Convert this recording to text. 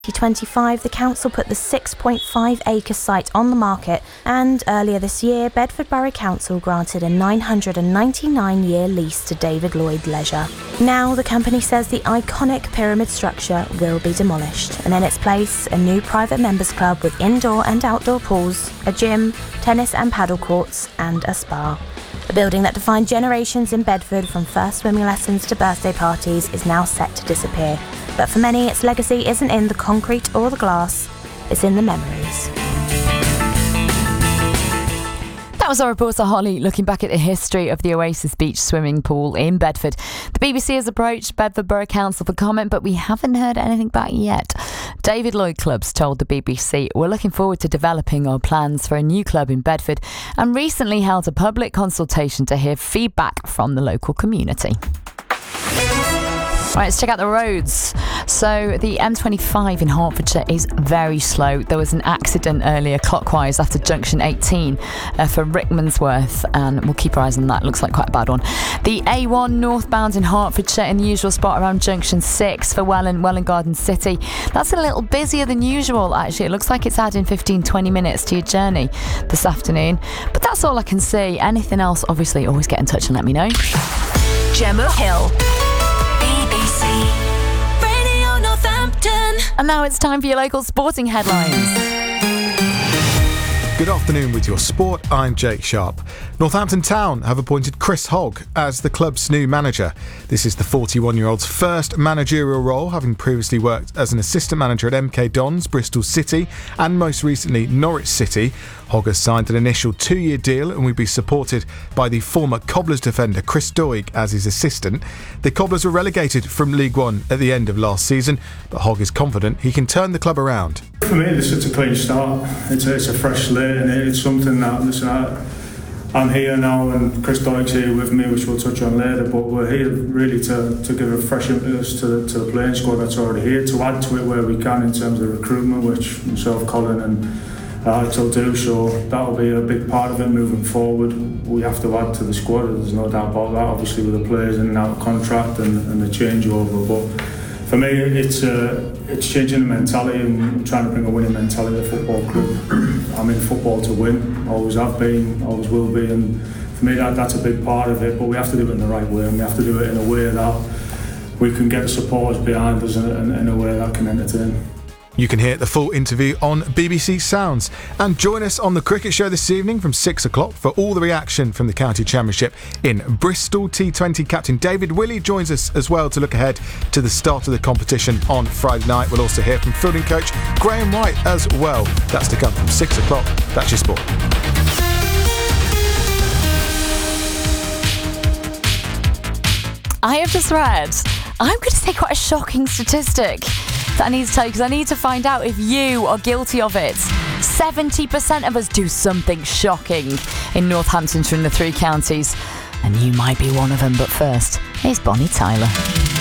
2025, the council put the 6.5-acre site on the market, and earlier this year, Bedford Borough Council granted a 999-year lease to David Lloyd Leisure. Now, the company says the iconic pyramid structure will be demolished, and in its place, a new private members club with indoor and outdoor pools, a gym, tennis and paddle courts, and a spa. The building that defined generations in Bedford, from first swimming lessons to birthday parties, is now set to disappear. But for many, its legacy isn't in the concrete or the glass, it's in the memories. That was our reporter Holly looking back at the history of the Oasis Beach swimming pool in Bedford. The BBC has approached Bedford Borough Council for comment, but we haven't heard anything back yet. David Lloyd Clubs told the BBC, "We're looking forward to developing our plans for a new club in Bedford, and recently held a public consultation to hear feedback from the local community." Right, let's check out the roads. So the M25 in Hertfordshire is very slow. There was an accident earlier clockwise after junction 18 for Rickmansworth, and we'll keep our eyes on that. Looks like quite a bad one. The A1 northbound in Hertfordshire in the usual spot around junction 6 for Welwyn Garden City. That's a little busier than usual, actually. It looks like it's adding 15-20 minutes to your journey this afternoon. But that's all I can see. Anything else, obviously, always get in touch and let me know. Gemma Hill, BBC Radio Northampton. And now it's time for your local sporting headlines. Good afternoon with your sport, I'm Jake Sharp. Northampton Town have appointed Chris Hogg as the club's new manager. This is the 41-year-old's first managerial role, having previously worked as an assistant manager at MK Dons, Bristol City and most recently Norwich City. Hogg has signed an initial 2-year deal and will be supported by the former Cobblers defender Chris Doig as his assistant. The Cobblers were relegated from League One at the end of last season, but Hogg is confident he can turn the club around. For me, this is a clean start. It's a fresh slate, and it's something that, listen, I'm here now and Chris Doig's here with me, which we'll touch on later, but we're here really to give a fresh impetus to the playing squad that's already here, to add to it where we can in terms of recruitment, which myself, Colin and Alex will do, so that'll be a big part of it moving forward. We have to add to the squad, there's no doubt about that, obviously with the players in and out of contract and the changeover, but for me it's changing the mentality and trying to bring a winning mentality to the football club. I'm in football to win, always have been, always will be, and for me that's a big part of it, but we have to do it in the right way, and we have to do it in a way that we can get the supporters behind us and in a way that can entertain. You can hear the full interview on BBC Sounds. And join us on the Cricket Show this evening from 6 o'clock for all the reaction from the County Championship in Bristol. T20 captain David Willey joins us as well to look ahead to the start of the competition on Friday night. We'll also hear from fielding coach Graham White as well. That's to come from 6 o'clock. That's your sport. I have just read, I'm going to say quite a shocking statistic that I need to tell you, because I need to find out if you are guilty of it. 70% of us do something shocking in Northamptonshire in the three counties, and you might be one of them. But first, here's Bonnie Tyler.